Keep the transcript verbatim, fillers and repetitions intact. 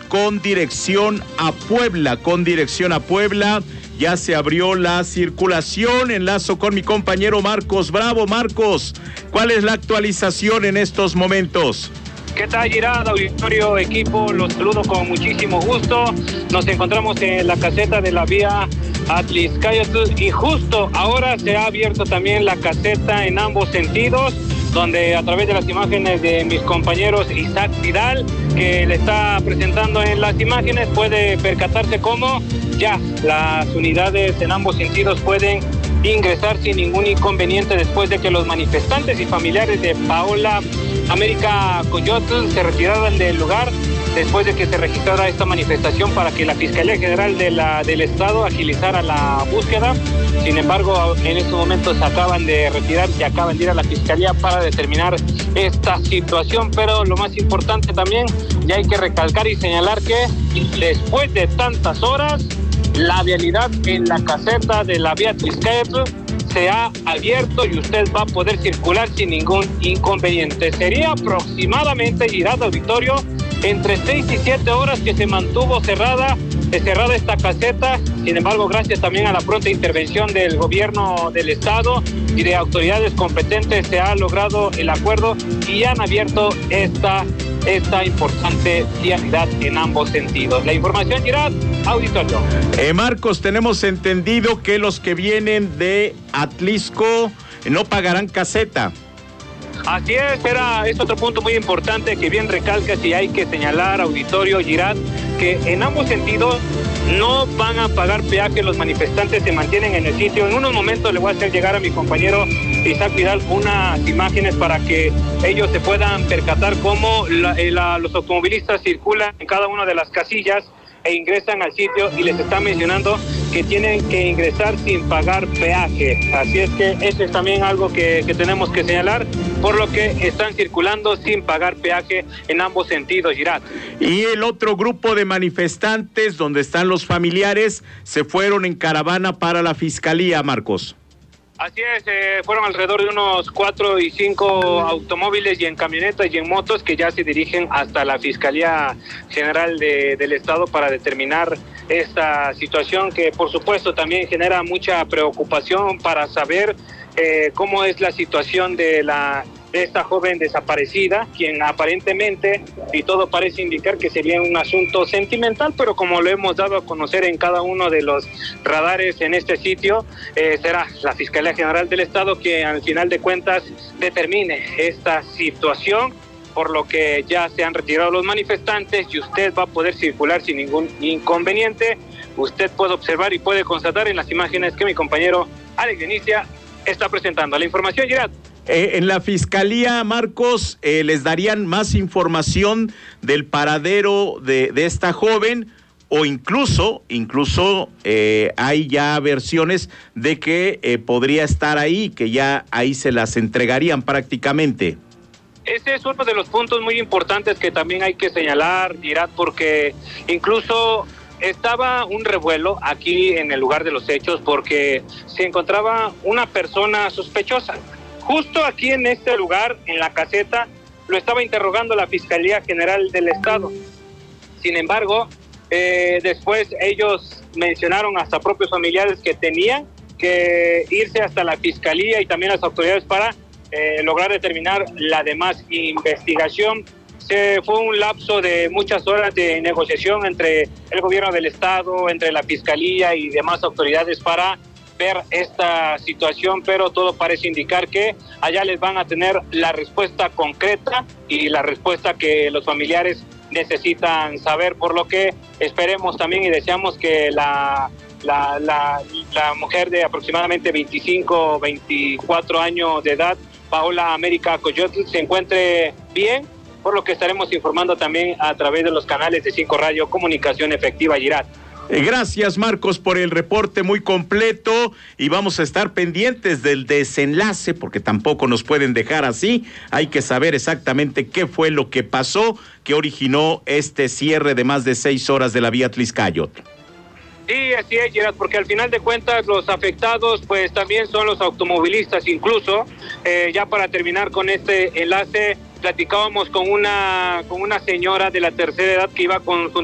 con dirección a Puebla, con dirección a Puebla. Ya se abrió la circulación. Enlazo con mi compañero Marcos Bravo. Marcos, ¿cuál es la actualización en estos momentos? ¿Qué tal, Girard, auditorio, equipo? Los saludo con muchísimo gusto. Nos encontramos en la caseta de la vía Atlixcáyotl y justo ahora se ha abierto también la caseta en ambos sentidos, donde a través de las imágenes de mis compañeros Isaac Vidal, que le está presentando en las imágenes, puede percatarse cómo ya las unidades en ambos sentidos pueden ingresar sin ningún inconveniente después de que los manifestantes y familiares de Paola América Coyotl se retiraran del lugar después de que se registrara esta manifestación para que la Fiscalía General de la, del Estado agilizara la búsqueda. Sin embargo, en estos momentos se acaban de retirar y acaban de ir a la Fiscalía para determinar esta situación, pero lo más importante también, ya hay que recalcar y señalar que después de tantas horas, la vialidad en la caseta de la vía Atlixcáyotl se ha abierto y usted va a poder circular sin ningún inconveniente. Sería aproximadamente, Girard, auditorio, entre seis y siete horas que se mantuvo cerrada, cerrada esta caseta. Sin embargo, gracias también a la pronta intervención del gobierno del estado y de autoridades competentes, se ha logrado el acuerdo y han abierto esta, esta importante vialidad en ambos sentidos. La información, Girard, auditorio. Eh, Marcos, tenemos entendido que los que vienen de Atlixco no pagarán caseta. Así es, era, es otro punto muy importante que bien recalcas y hay que señalar, auditorio, Girard, que en ambos sentidos no van a pagar peaje. Los manifestantes se mantienen en el sitio. En unos momentos le voy a hacer llegar a mi compañero Isaac Vidal unas imágenes para que ellos se puedan percatar cómo la, la, los automovilistas circulan en cada una de las casillas e ingresan al sitio, y les está mencionando que tienen que ingresar sin pagar peaje. Así es que eso es también algo que, que tenemos que señalar, por lo que están circulando sin pagar peaje en ambos sentidos, Girard. Y el otro grupo de manifestantes, donde están los familiares, se fueron en caravana para la Fiscalía, Marcos. Así es, eh, fueron alrededor de unos cuatro y cinco automóviles y en camionetas y en motos que ya se dirigen hasta la Fiscalía General de, del Estado para determinar esta situación, que por supuesto también genera mucha preocupación para saber eh, cómo es la situación de la de esta joven desaparecida, quien aparentemente, y todo parece indicar que sería un asunto sentimental, pero como lo hemos dado a conocer en cada uno de los radares en este sitio, eh, será la Fiscalía General del Estado que al final de cuentas determine esta situación, por lo que ya se han retirado los manifestantes y usted va a poder circular sin ningún inconveniente. Usted puede observar y puede constatar en las imágenes que mi compañero Alex Inicia está presentando. La información, Girard. Eh, en la Fiscalía, Marcos, eh, ¿les darían más información del paradero de, de esta joven? O incluso, incluso eh, hay ya versiones de que eh, podría estar ahí, que ya ahí se las entregarían prácticamente. Ese es uno de los puntos muy importantes que también hay que señalar, Girard, porque incluso estaba un revuelo aquí en el lugar de los hechos porque se encontraba una persona sospechosa. Justo aquí en este lugar, en la caseta, lo estaba interrogando la Fiscalía General del Estado. Sin embargo, eh, después ellos mencionaron hasta propios familiares que tenían que irse hasta la Fiscalía y también las autoridades para eh, lograr determinar la demás investigación. Se fue un lapso de muchas horas de negociación entre el gobierno del Estado, entre la Fiscalía y demás autoridades para ver esta situación, pero todo parece indicar que allá les van a tener la respuesta concreta y la respuesta que los familiares necesitan saber, por lo que esperemos también y deseamos que la, la, la, la mujer de aproximadamente veinticinco, veinticuatro años de edad, Paola América Coyotl, se encuentre bien, por lo que estaremos informando también a través de los canales de Cinco Radio Comunicación Efectiva, Girard. Gracias, Marcos, por el reporte muy completo, y vamos a estar pendientes del desenlace porque tampoco nos pueden dejar así. Hay que saber exactamente qué fue lo que pasó que originó este cierre de más de seis horas de la vía Atlixcáyotl. Sí, así es, Gerard, porque al final de cuentas los afectados pues también son los automovilistas. Incluso eh, ya para terminar con este enlace, platicábamos con una con una señora de la tercera edad que iba con